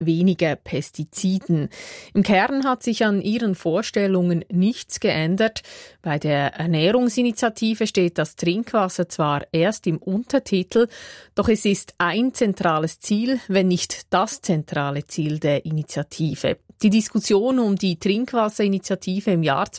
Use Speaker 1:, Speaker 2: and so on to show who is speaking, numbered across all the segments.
Speaker 1: weniger Pestiziden. Im Kern hat sich an ihren Vorstellungen nichts geändert. Bei der Ernährungsinitiative steht das Trinkwasser zwar erst im Untertitel, doch es ist ein zentrales Ziel, wenn nicht das zentrale Ziel der Initiative. Die Diskussion um die Trinkwasserinitiative im Jahr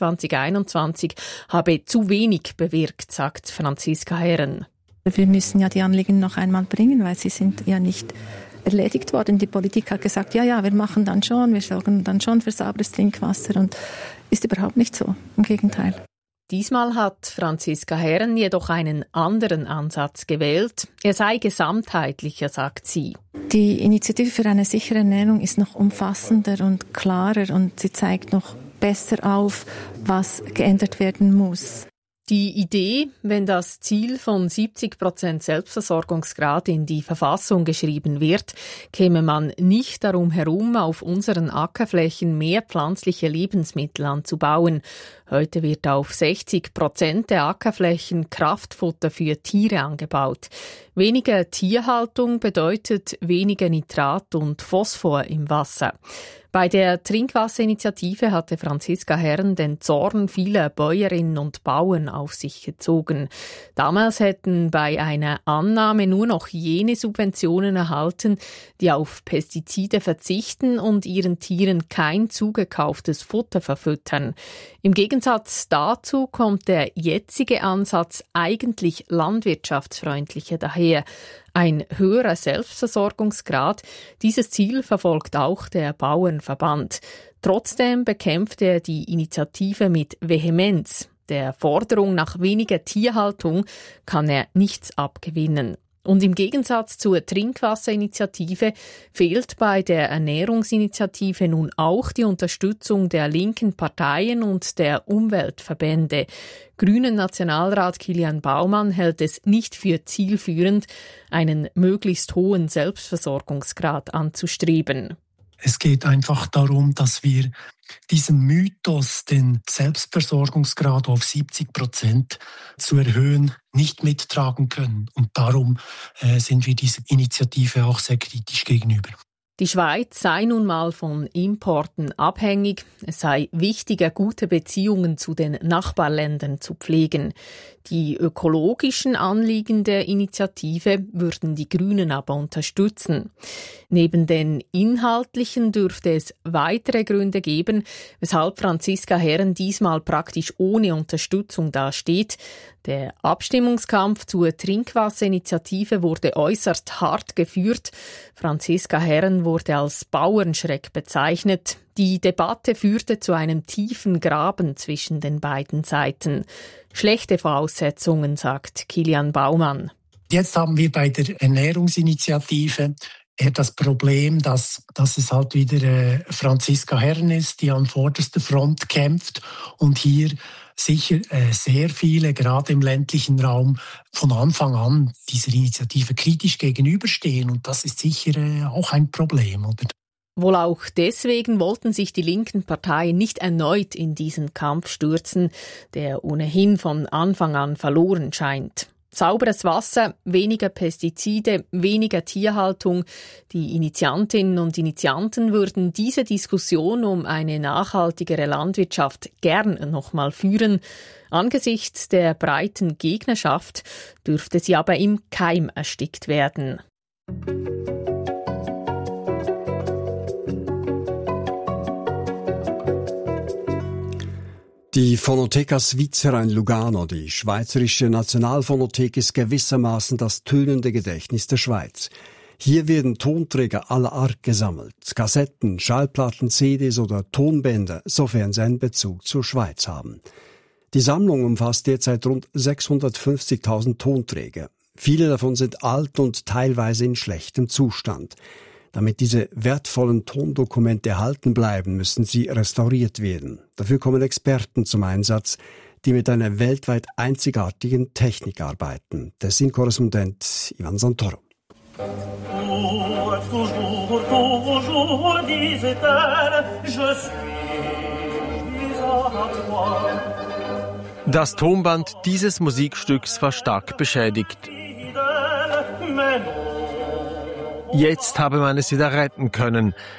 Speaker 1: 2021 habe zu wenig bewirkt, sagt Franziska Herren.
Speaker 2: Wir müssen ja die Anliegen noch einmal bringen, weil sie sind ja nicht erledigt worden. Die Politik hat gesagt, ja, wir machen dann schon, wir sorgen dann schon für sauberes Trinkwasser und ist überhaupt nicht so, im Gegenteil.
Speaker 1: Diesmal hat Franziska Herren jedoch einen anderen Ansatz gewählt. Er sei gesamtheitlicher, sagt sie.
Speaker 2: Die Initiative für eine sichere Ernährung ist noch umfassender und klarer und sie zeigt noch besser auf, was geändert werden muss.
Speaker 1: Die Idee, wenn das Ziel von 70% Selbstversorgungsgrad in die Verfassung geschrieben wird, käme man nicht darum herum, auf unseren Ackerflächen mehr pflanzliche Lebensmittel anzubauen. Heute wird auf 60% der Ackerflächen Kraftfutter für Tiere angebaut. Weniger Tierhaltung bedeutet weniger Nitrat und Phosphor im Wasser. Bei der Trinkwasserinitiative hatte Franziska Herren den Zorn vieler Bäuerinnen und Bauern auf sich gezogen. Damals hätten bei einer Annahme nur noch jene Subventionen erhalten, die auf Pestizide verzichten und ihren Tieren kein zugekauftes Futter verfüttern. Im Gegensatz dazu kommt der jetzige Ansatz eigentlich landwirtschaftsfreundlicher daher. Ein höherer Selbstversorgungsgrad, dieses Ziel verfolgt auch der Bauernverband. Trotzdem bekämpft er die Initiative mit Vehemenz. Der Forderung nach weniger Tierhaltung kann er nichts abgewinnen. Und im Gegensatz zur Trinkwasserinitiative fehlt bei der Ernährungsinitiative nun auch die Unterstützung der linken Parteien und der Umweltverbände. Grünen Nationalrat Kilian Baumann hält es nicht für zielführend, einen möglichst hohen Selbstversorgungsgrad anzustreben.
Speaker 3: Es geht einfach darum, dass wir diesen Mythos, den Selbstversorgungsgrad auf 70% zu erhöhen, nicht mittragen können. Und darum sind wir dieser Initiative auch sehr kritisch gegenüber.
Speaker 1: Die Schweiz sei nun mal von Importen abhängig. Es sei wichtiger, gute Beziehungen zu den Nachbarländern zu pflegen. Die ökologischen Anliegen der Initiative würden die Grünen aber unterstützen. Neben den inhaltlichen dürfte es weitere Gründe geben, weshalb Franziska Herren diesmal praktisch ohne Unterstützung dasteht. Der Abstimmungskampf zur Trinkwasserinitiative wurde äußerst hart geführt. Franziska Herren wurde als Bauernschreck bezeichnet. Die Debatte führte zu einem tiefen Graben zwischen den beiden Seiten. Schlechte Voraussetzungen, sagt Kilian Baumann.
Speaker 3: Jetzt haben wir bei der Ernährungsinitiative eher das Problem, dass es halt wieder Franziska Herren ist, die an vorderster Front kämpft und hier sicher sehr viele, gerade im ländlichen Raum, von Anfang an dieser Initiative kritisch gegenüberstehen. Und das ist sicher auch ein Problem, oder?
Speaker 1: Wohl auch deswegen wollten sich die linken Parteien nicht erneut in diesen Kampf stürzen, der ohnehin von Anfang an verloren scheint. Sauberes Wasser, weniger Pestizide, weniger Tierhaltung. Die Initiantinnen und Initianten würden diese Diskussion um eine nachhaltigere Landwirtschaft gern nochmal führen. Angesichts der breiten Gegnerschaft dürfte sie aber im Keim erstickt werden.
Speaker 4: Die Fonoteca Svizzera in Lugano, die Schweizerische Nationalphonothek, ist gewissermaßen das tönende Gedächtnis der Schweiz. Hier werden Tonträger aller Art gesammelt, Kassetten, Schallplatten, CDs oder Tonbänder, sofern sie einen Bezug zur Schweiz haben. Die Sammlung umfasst derzeit rund 650.000 Tonträger. Viele davon sind alt und teilweise in schlechtem Zustand. Damit diese wertvollen Tondokumente erhalten bleiben, müssen sie restauriert werden. Dafür kommen Experten zum Einsatz, die mit einer weltweit einzigartigen Technik arbeiten. Tessin-Korrespondent Ivan Santoro.
Speaker 5: Das Tonband dieses Musikstücks war stark beschädigt. Jetzt habe man es wieder retten können.